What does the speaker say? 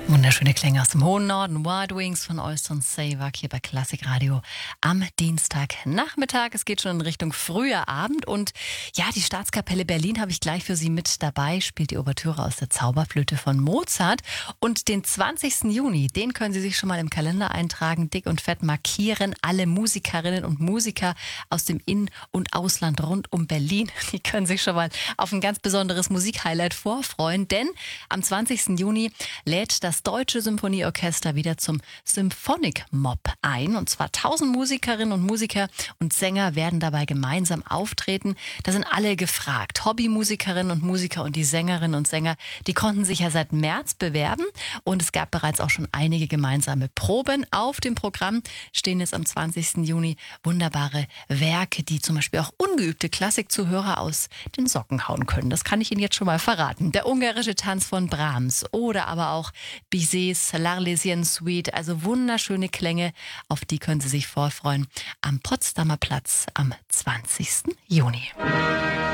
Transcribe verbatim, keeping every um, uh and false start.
Wunderschöne Klänge aus dem hohen Norden. Wild Wings von Oyston Savak hier bei Klassikradio am Dienstagnachmittag. Es geht schon in Richtung früher Abend und ja, die Staatskapelle Berlin habe ich gleich für Sie mit dabei. Spielt die Ouvertüre aus der Zauberflöte von Mozart. Und den zwanzigsten Juni, den können Sie sich schon mal im Kalender eintragen, dick und fett markieren. Alle Musikerinnen und Musiker aus dem In- und Ausland rund um Berlin, die können sich schon mal auf ein ganz besonderes Musikhighlight vorfreuen. Denn am zwanzigsten Juni lädt das Deutsche Symphonieorchester wieder zum Symphonic Mob ein. Und zwar tausend Musikerinnen und Musiker und Sänger werden dabei gemeinsam auftreten. Da sind alle gefragt. Hobbymusikerinnen und Musiker und die Sängerinnen und Sänger, die konnten sich ja seit März bewerben. Und es gab bereits auch schon einige gemeinsame Proben. Auf dem Programm stehen jetzt am zwanzigsten Juni wunderbare Werke, die zum Beispiel auch ungeübte Klassikzuhörer aus den Socken hauen können. Das kann ich Ihnen jetzt schon mal verraten. Der ungarische Tanz von Brahms oder aber auch Bizets L'Arlésienne Suite, also wunderschöne Klänge, auf die können Sie sich vorfreuen am Potsdamer Platz am zwanzigsten Juni.